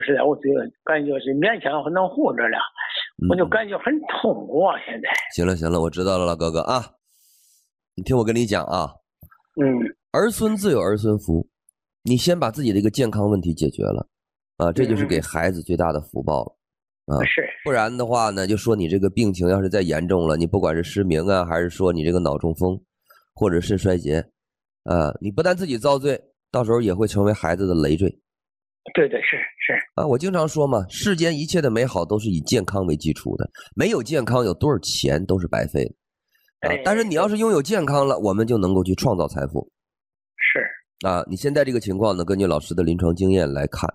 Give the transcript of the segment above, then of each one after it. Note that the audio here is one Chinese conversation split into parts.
是的，我就感觉是勉强能活着了，我就感觉很痛苦啊。现在行了行了，我知道了，老哥哥啊，你听我跟你讲啊，儿孙自有儿孙福，你先把自己的一个健康问题解决了啊，这就是给孩子最大的福报了啊。 是， 不然的话呢，就说你这个病情要是再严重了，你不管是失明啊，还是说你这个脑中风或者肾衰竭啊，你不但自己遭罪，到时候也会成为孩子的累赘。 对对是啊，我经常说嘛，世间一切的美好都是以健康为基础的，没有健康有多少钱都是白费的啊。但是你要是拥有健康了，我们就能够去创造财富。 是啊，你现在这个情况呢，根据老师的临床经验来看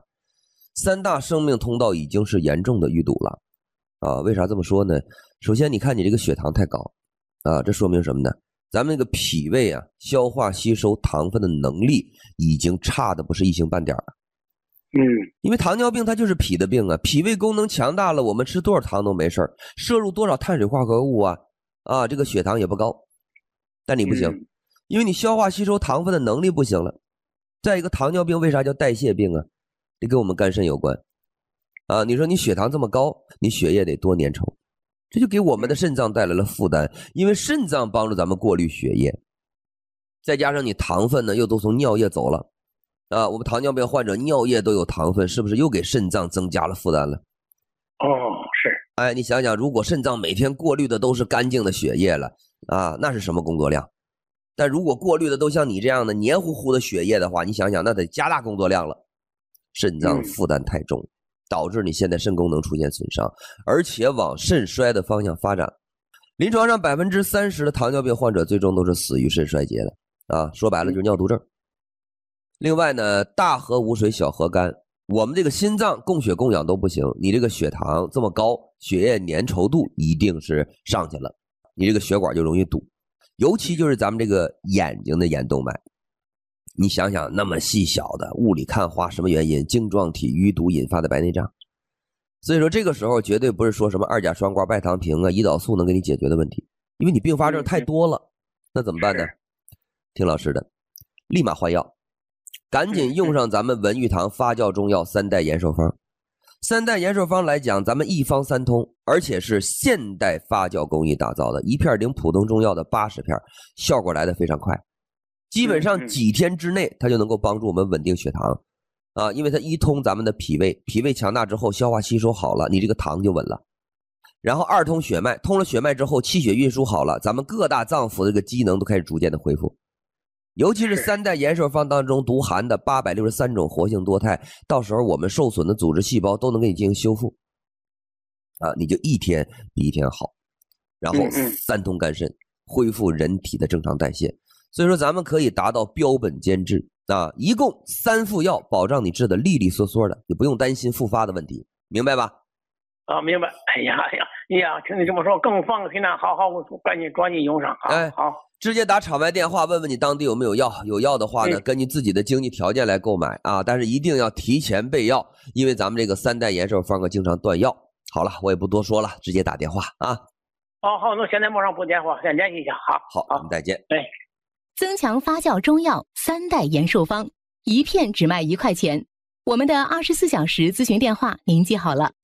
，3大生命通道已经是严重的淤堵了啊。为啥这么说呢？首先你看你这个血糖太高啊，这说明什么呢？咱们这个脾胃啊，消化吸收糖分的能力已经差的不是一星半点了。因为糖尿病它就是脾的病啊，脾胃功能强大了，我们吃多少糖都没事儿，摄入多少碳水化合物啊，这个血糖也不高。但你不行，因为你消化吸收糖分的能力不行了。再一个，糖尿病为啥叫代谢病啊？这跟我们肝肾有关啊。你说你血糖这么高，你血液得多粘稠，这就给我们的肾脏带来了负担，因为肾脏帮助咱们过滤血液，再加上你糖分呢又都从尿液走了。啊，我们糖尿病患者尿液都有糖分，是不是又给肾脏增加了负担了？ 是。 哎，你想想，如果肾脏每天过滤的都是干净的血液了啊，那是什么工作量？但如果过滤的都像你这样的黏糊糊的血液的话，你想想，那得加大工作量了。肾脏负担太重，导致你现在肾功能出现损伤，而且往肾衰的方向发展。临床上30%的糖尿病患者最终都是死于肾衰竭的啊，说白了就是尿毒症。另外呢，大河无水小河干，我们这个心脏供血供氧都不行，你这个血糖这么高，血液粘稠度一定是上去了，你这个血管就容易堵。尤其就是咱们这个眼睛的眼动脉，你想想那么细小的，雾里看花，什么原因？晶状体淤堵引发的白内障。所以说这个时候绝对不是说什么2甲双胍、拜糖平啊、胰岛素能给你解决的问题，因为你并发症太多了。那怎么办呢？听老师的，立马换药，赶紧用上咱们文玉堂发酵中药3代延寿方。3代延寿方来讲，咱们一方三通，而且是现代发酵工艺打造的，一片顶普通中药的80片，效果来得非常快，基本上几天之内它就能够帮助我们稳定血糖啊，因为它一通咱们的脾胃，脾胃强大之后消化吸收好了，你这个糖就稳了。然后2通血脉，通了血脉之后气血运输好了，咱们各大脏腑的这个机能都开始逐渐的恢复。尤其是3代延寿方当中独含的863种活性多肽，到时候我们受损的组织细胞都能给你进行修复啊，你就一天比一天好。然后3通肝肾，恢复人体的正常代谢。所以说咱们可以达到标本兼治啊，一共3副药，保障你治的利利索索的，也不用担心复发的问题，明白吧？ 啊，明白。哎呀，听你这么说更放心了。好，我赶紧抓紧用上。好， 直接打场外电话问问你当地有没有药，有药的话呢，根据自己的经济条件来购买啊，但是一定要提前备药，因为咱们这个3代延寿方经常断药。好了，我也不多说了，直接打电话啊。 好，那现在马上拨电话，先联系一下。好， 我们再见。 增强发酵中药3代延寿方，一片只卖1块钱。我们的24小时咨询电话您记好了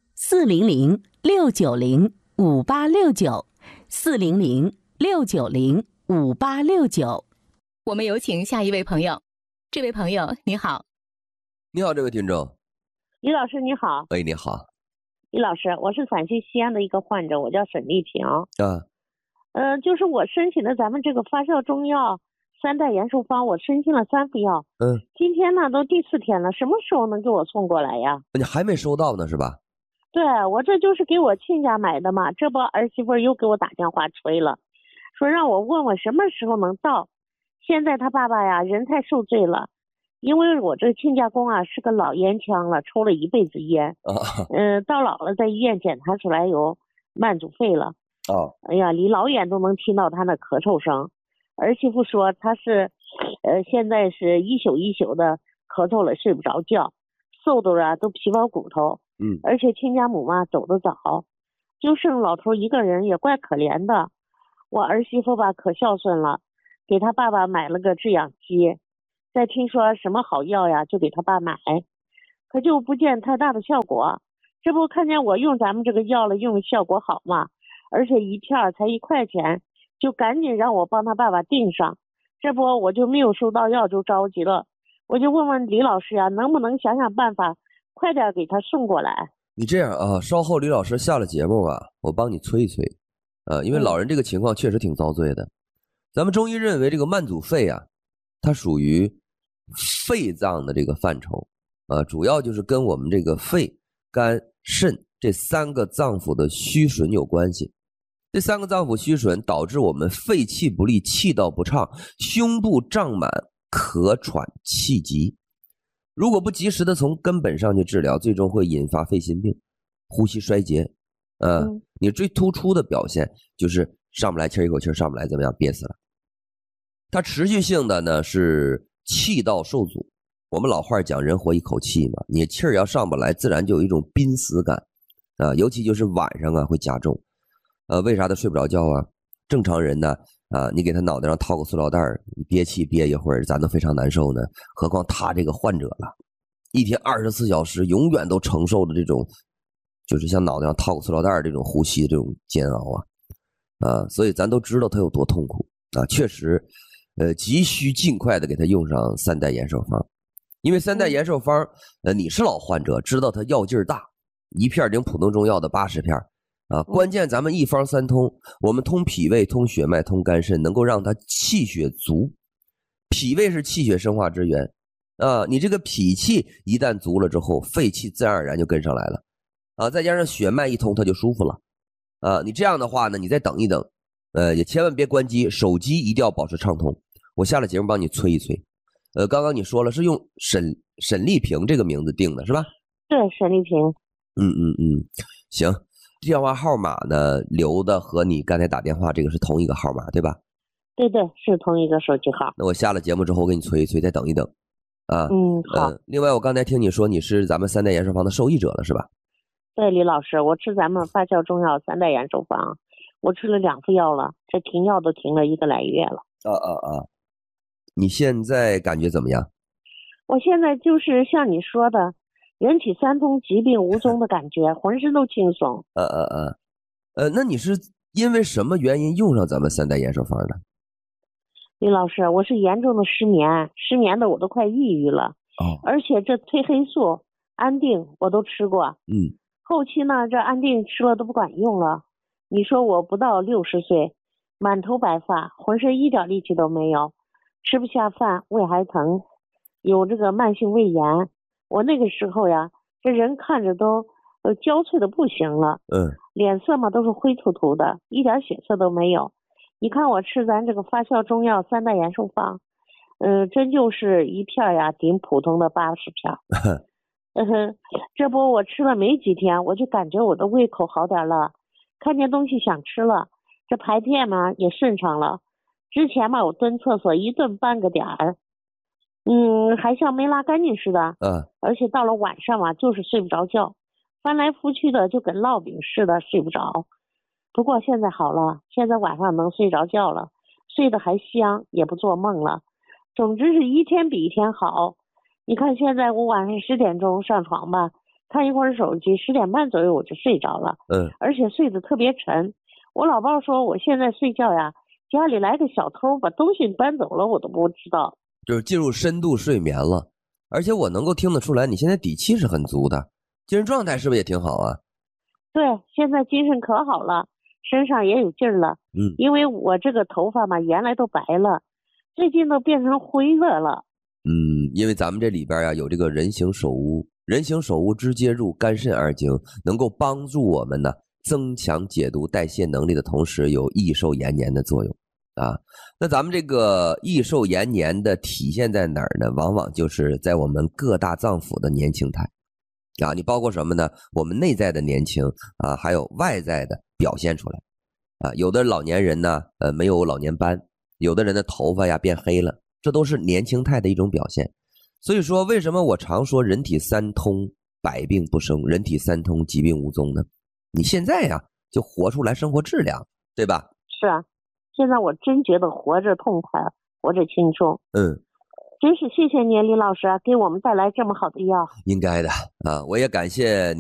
：400-690-5869，400-690-5869。我们有请下一位朋友。这位朋友你好。 你好，这位听众。 李老师你好。 喂，你好。 李老师，我是陕西西安的一个患者，我叫沈丽萍啊。就是我申请的咱们这个发酵中药3代延寿方，我申请了3副药。今天呢都第4天了，什么时候能给我送过来呀？ 你还没收到呢是吧？ 对，我这就是给我亲家买的嘛，这不儿媳妇又给我打电话催了，说让我问问什么时候能到。现在他爸爸呀人太受罪了，因为我这个亲家公啊是个老烟枪了，抽了一辈子烟。到老了在医院检查出来有慢阻肺了。哎呀，离老远都能听到他那咳嗽声。儿媳妇说他是现在是一宿一宿的咳嗽了，睡不着觉，瘦的啊都皮包骨头。而且亲家母嘛走得早，就剩老头一个人，也怪可怜的。我儿媳妇吧可孝顺了，给他爸爸买了个制氧机，再听说什么好药呀就给他爸买。 可就不见太大的效果。这不看见我用咱们这个药了，用的效果好嘛，而且一片才1块钱，就赶紧让我帮他爸爸订上。这不我就没有收到药就着急了，我就问问李老师呀，能不能想想办法快点给他送过来。 你这样啊，稍后李老师下了节目啊，我帮你催一催，因为老人这个情况确实挺遭罪的。咱们中医认为这个慢阻肺啊，它属于肺脏的这个范畴，主要就是跟我们这个肺、肝、肾这3个脏腑的虚损有关系。这3个脏腑虚损导致我们肺气不利、气道不畅、胸部胀满、咳喘气急。如果不及时的从根本上去治疗，最终会引发肺心病、呼吸衰竭。你最突出的表现就是上不来气，一口气上不来，怎么样？憋死了。它持续性的呢是气道受阻。我们老话讲人活一口气嘛，你气儿要上不来，自然就有一种濒死感尤其就是晚上会加重。为啥他睡不着觉啊？正常人呢你给他脑袋上套个塑料袋，你憋气憋一会儿，咱都非常难受呢。何况他这个患者了，一天24小时永远都承受着这种，就是像脑袋上套个塑料袋这种呼吸的这种煎熬所以咱都知道他有多痛苦确实，急需尽快的给他用上3代延寿方，因为3代延寿方，你是老患者，知道它药劲儿大，一片顶普通中药的80片。关键咱们一方3通，我们通脾胃、通血脉、通肝肾，能够让它气血足。脾胃是气血生化之源你这个脾气一旦足了之后，肺气自然而然就跟上来了再加上血脉一通，它就舒服了你这样的话呢，你再等一等，也千万别关机，手机一定要保持畅通。我下了节目帮你催一催。刚刚你说了是用沈丽萍这个名字定的是吧？ 对，沈丽萍。 行。电话号码呢留的和你刚才打电话这个是同一个号码对吧？ 对，是同一个手机号。 那我下了节目之后给你催一催，再等一等好。 另外我刚才听你说你是咱们3代延寿方的受益者了是吧？ 对，李老师，我吃咱们发酵中药3代延寿方，我吃了2副药了，这停药都停了1个来月了。 你现在感觉怎么样？ 我现在就是像你说的，人体3通，疾病无踪的感觉，浑身都轻松。 那你是因为什么原因用上咱们3代延寿方的？ 李老师，我是严重的失眠的我都快抑郁了。而且这褪黑素、安定我都吃过。后期呢，这安定吃了都不管用了。你说我不到60岁，满头白发，浑身一点力气都没有，吃不下饭，胃还疼，有这个慢性胃炎。我那个时候呀，这人看着都焦脆的不行了，脸色嘛都是灰秃秃的，一点血色都没有。你看我吃咱这个发酵中药3代延寿方，真就是一片呀顶普通的80片。这不我吃了没几天，我就感觉我的胃口好点了，看见东西想吃了，这排便嘛也顺畅了。之前嘛我蹲厕所一顿半个点儿，还像没拉干净似的。而且到了晚上嘛就是睡不着觉，翻来覆去的就跟烙饼似的睡不着。不过现在好了，现在晚上能睡着觉了，睡得还香，也不做梦了。总之是一天比一天好。你看现在我晚上10点钟上床吧，看一会儿手机，10点半左右我就睡着了。而且睡得特别沉。我老伴说我现在睡觉呀，家里来个小偷把东西搬走了我都不知道。 就是进入深度睡眠了。而且我能够听得出来你现在底气是很足的，精神状态是不是也挺好啊？ 对，现在精神可好了，身上也有劲儿了。因为我这个头发嘛原来都白了，最近都变成灰了。 因为咱们这里边有这个人形首乌，人形首乌直接入肝肾2经，能够帮助我们呢增强解毒代谢能力的同时，有益寿延年的作用那咱们这个益寿延年的体现在哪儿呢？往往就是在我们各大脏腑的年轻态你包括什么呢？我们内在的年轻还有外在的表现出来有的老年人呢没有老年斑，有的人的头发变黑了，这都是年轻态的一种表现。所以说为什么我常说人体3通百病不生，人体3通疾病无踪呢？你现在就活出来生活质量，对吧？ 是啊，现在我真觉得活着痛快，活着轻松。 真是谢谢您，李老师给我们带来这么好的药。 应该的啊，我也感谢你。